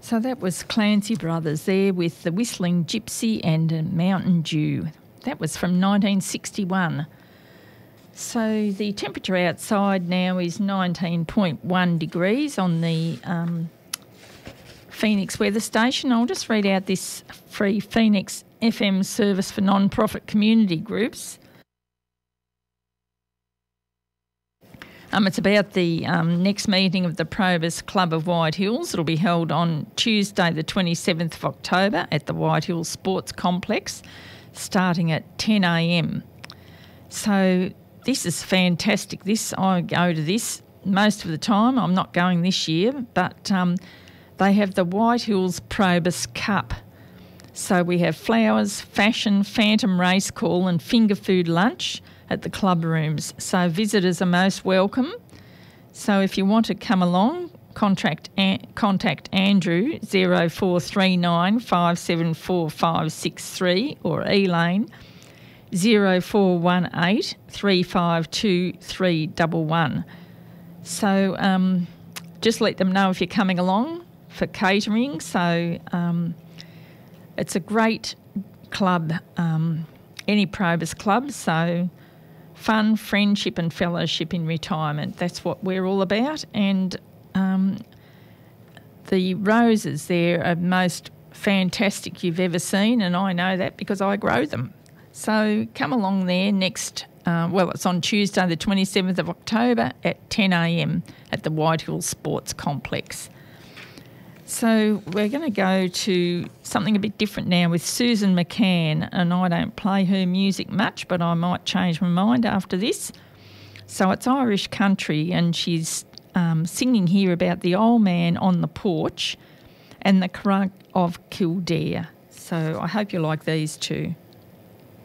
So that was Clancy Brothers there with The Whistling Gypsy and Mountain Dew. That was from 1961. So the temperature outside now is 19.1 degrees on the Phoenix weather station. I'll just read out this free Phoenix FM service for non-profit community groups. It's about the next meeting of the Probus Club of White Hills. It'll be held on Tuesday the 27th of October at the White Hills Sports Complex, starting at 10 a.m. So this is fantastic. I go to this most of the time. I'm not going this year, but they have the White Hills Probus Cup. So we have flowers, fashion, phantom race call and finger food lunch at the club rooms. So visitors are most welcome. So if you want to come along, contact Andrew 0439 574 563 or Elaine 0418 352 311. So just let them know if you're coming along for catering. So it's a great club, any Probus club. So fun, friendship and fellowship in retirement. That's what we're all about. And the roses there are most fantastic you've ever seen, and I know that because I grow them. So come along there next, it's on Tuesday the 27th of October at 10 a.m. at the White Hills Sports Complex. So we're going to go to something a bit different now with Susan McCann, and I don't play her music much, but I might change my mind after this. So it's Irish country, and she's singing here about the old man on the porch and the Crunk of Kildare. So I hope you like these too.